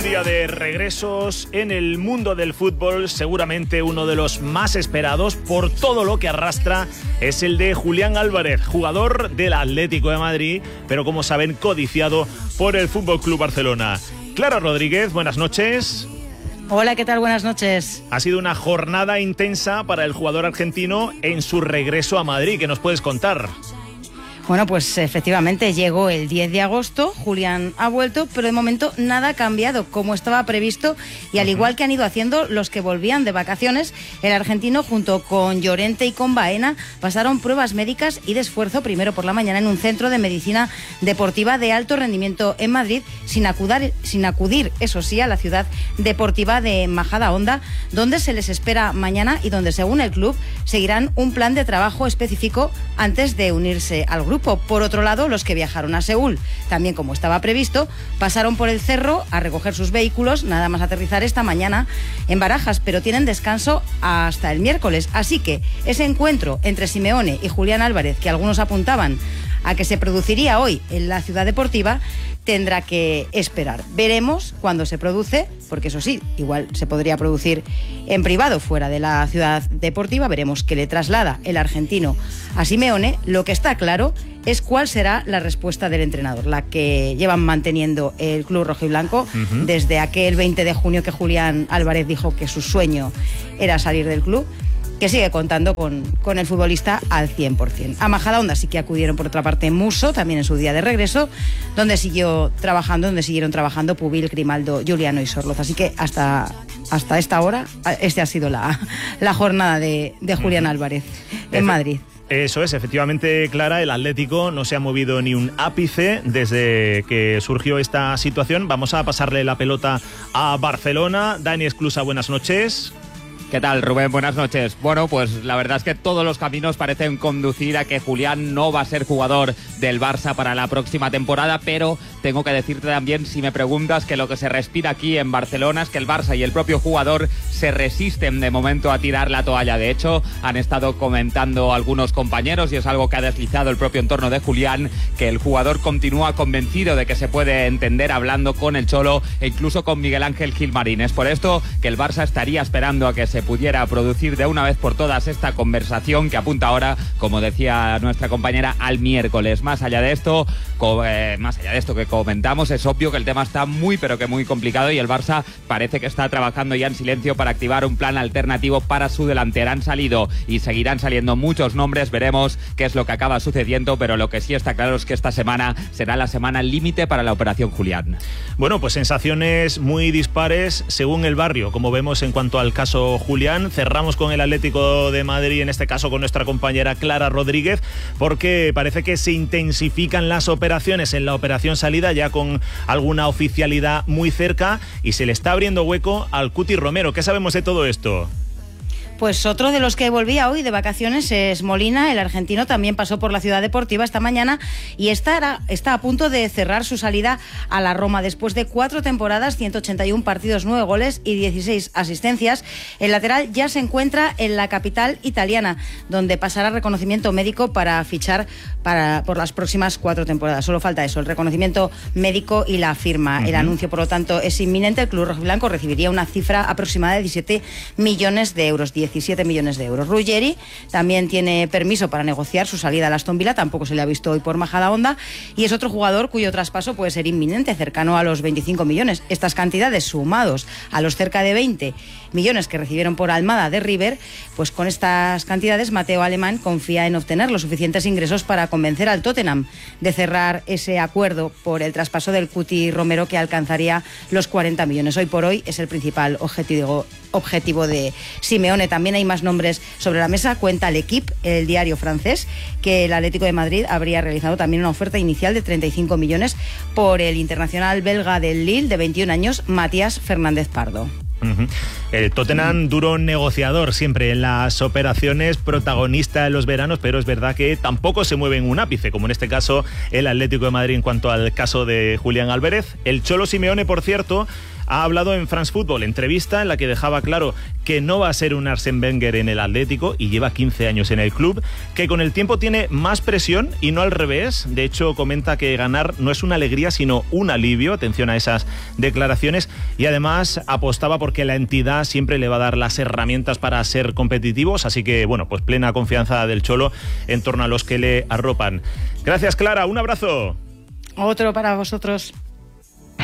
Día de regresos en el mundo del fútbol, seguramente uno de los más esperados por todo lo que arrastra es el de Julián Álvarez, jugador del Atlético de Madrid, pero como saben, codiciado por el FC Barcelona. Clara Rodríguez, buenas noches. Hola, ¿qué tal? Buenas noches. Ha sido una jornada intensa para el jugador argentino en su regreso a Madrid. ¿Qué nos puedes contar? Bueno, pues efectivamente llegó el 10 de agosto, Julián ha vuelto, pero de momento nada ha cambiado como estaba previsto y al igual que han ido haciendo los que volvían de vacaciones, el argentino junto con Llorente y con Baena pasaron pruebas médicas y de esfuerzo primero por la mañana en un centro de medicina deportiva de alto rendimiento en Madrid, sin acudir, eso sí, a la ciudad deportiva de Majadahonda, donde se les espera mañana y donde según el club seguirán un plan de trabajo específico antes de unirse al grupo. Por otro lado, los que viajaron a Seúl, también como estaba previsto, pasaron por el cerro a recoger sus vehículos, nada más aterrizar esta mañana en Barajas, pero tienen descanso hasta el miércoles. Así que ese encuentro entre Simeone y Julián Álvarez, que algunos apuntaban a que se produciría hoy en la ciudad deportiva, tendrá que esperar. Veremos cuándo se produce, porque eso sí, igual se podría producir en privado fuera de la ciudad deportiva. Veremos qué le traslada el argentino a Simeone. Lo que está claro es cuál será la respuesta del entrenador, la que llevan manteniendo el club rojiblanco desde aquel 20 de junio que Julián Álvarez dijo que su sueño era salir del club, que sigue contando con el futbolista al 100%. A Majadahonda sí que acudieron por otra parte Musso, también en su día de regreso, donde siguieron trabajando Pubil, Grimaldo, Juliano y Sorloz. Así que hasta esta hora, ha sido la jornada de Julián Álvarez en Madrid. Eso es, efectivamente, Clara, el Atlético no se ha movido ni un ápice desde que surgió esta situación. Vamos a pasarle la pelota a Barcelona. Dani Esclusa, buenas noches. ¿Qué tal, Rubén? Buenas noches. Bueno, pues la verdad es que todos los caminos parecen conducir a que Julián no va a ser jugador del Barça para la próxima temporada, pero tengo que decirte también, si me preguntas, que lo que se respira aquí en Barcelona es que el Barça y el propio jugador se resisten de momento a tirar la toalla. De hecho, han estado comentando algunos compañeros, y es algo que ha deslizado el propio entorno de Julián, que el jugador continúa convencido de que se puede entender hablando con el Cholo e incluso con Miguel Ángel Gilmarín. Es por esto que el Barça estaría esperando a que se pudiera producir de una vez por todas esta conversación que apunta ahora, como decía nuestra compañera, al miércoles. Más allá de esto que comentamos, es obvio que el tema está muy pero que muy complicado y el Barça parece que está trabajando ya en silencio para activar un plan alternativo para su delantera. Han salido y seguirán saliendo muchos nombres, veremos qué es lo que acaba sucediendo, pero lo que sí está claro es que esta semana será la semana límite para la operación Julián. Bueno, pues sensaciones muy dispares según el barrio, como vemos en cuanto al caso Julián. Cerramos con el Atlético de Madrid, en este caso con nuestra compañera Clara Rodríguez, porque parece que se intensifican las operaciones en la operación salida, ya con alguna oficialidad muy cerca, y se le está abriendo hueco al Cuti Romero. ¿Qué sabemos de todo esto? Pues otro de los que volvía hoy de vacaciones es Molina. El argentino también pasó por la ciudad deportiva esta mañana y está a punto de cerrar su salida a la Roma. Después de 4 temporadas, 181 partidos, 9 goles y 16 asistencias, el lateral ya se encuentra en la capital italiana, donde pasará reconocimiento médico para fichar por las próximas 4 temporadas. Solo falta eso, el reconocimiento médico y la firma. El anuncio, por lo tanto, es inminente. El club rojiblanco recibiría una cifra aproximada de 17 millones de euros. 17 millones de euros. Ruggeri también tiene permiso para negociar su salida al Aston Villa, tampoco se le ha visto hoy por Majadahonda, y es otro jugador cuyo traspaso puede ser inminente, cercano a los 25 millones. Estas cantidades, sumados a los cerca de 20 millones que recibieron por Almada de River, pues con estas cantidades Mateo Alemán confía en obtener los suficientes ingresos para convencer al Tottenham de cerrar ese acuerdo por el traspaso del Cuti Romero, que alcanzaría los 40 millones. Hoy por hoy es el principal objetivo de Simeone. También hay más nombres sobre la mesa. Cuenta L'Équipe, el diario francés, que el Atlético de Madrid habría realizado también una oferta inicial de 35 millones por el internacional belga del Lille de 21 años, Matías Fernández Pardo. El Tottenham, duro negociador siempre en las operaciones, protagonista en los veranos, pero es verdad que tampoco se mueve en un ápice, como en este caso el Atlético de Madrid en cuanto al caso de Julián Álvarez. El Cholo Simeone, por cierto, ha hablado en France Football, entrevista en la que dejaba claro que no va a ser un Arsène Wenger en el Atlético y lleva 15 años en el club, que con el tiempo tiene más presión y no al revés. De hecho, comenta que ganar no es una alegría sino un alivio, atención a esas declaraciones, y además apostaba porque la entidad siempre le va a dar las herramientas para ser competitivos, así que bueno, pues plena confianza del Cholo en torno a los que le arropan. Gracias, Clara, un abrazo. Otro para vosotros.